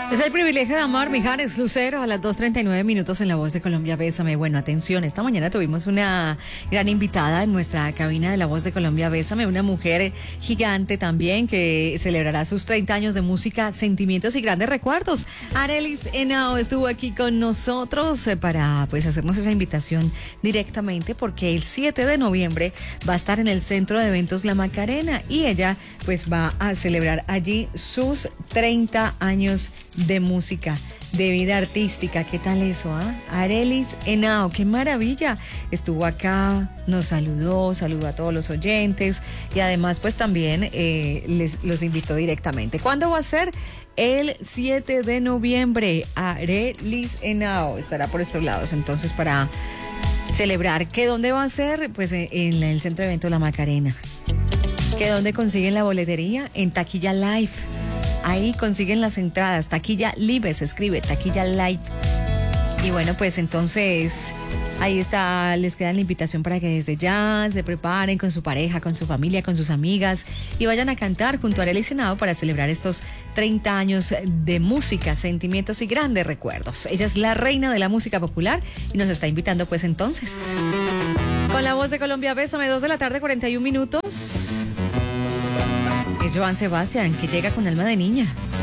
Es el privilegio de amar, Mijares Lucero, a las 2:39 en La Voz de Colombia. Bésame. Bueno, atención, esta mañana tuvimos una gran invitada en nuestra cabina de La Voz de Colombia. Bésame, una mujer gigante también que celebrará sus 30 años de música, sentimientos y grandes recuerdos. Arelis Henao estuvo aquí con nosotros para pues hacernos esa invitación directamente, porque el 7 de noviembre va a estar en el Centro de Eventos La Macarena y ella pues va a celebrar allí sus 30 años de música, de vida artística. ¿Qué tal eso, Arelis Henao, qué maravilla. Estuvo acá, nos saludó a todos los oyentes y además pues también los invitó directamente. ¿Cuándo va a ser? El 7 de noviembre. Arelis Henao estará por estos lados entonces para celebrar. ¿Qué dónde va a ser? Pues en el Centro de Eventos La Macarena. ¿Qué dónde consiguen la boletería? En Taquilla Live. Ahí consiguen las entradas. Taquilla Live se escribe, Taquilla Live. Y bueno, pues entonces ahí está, les queda la invitación para que desde ya se preparen con su pareja, con su familia, con sus amigas y vayan a cantar junto a Arelis Henao para celebrar estos 30 años de música, sentimientos y grandes recuerdos. Ella es la reina de la música popular y nos está invitando pues entonces. Con La Voz de Colombia, Bésame, 2:41 p.m. Es Joan Sebastián, que llega con alma de niña.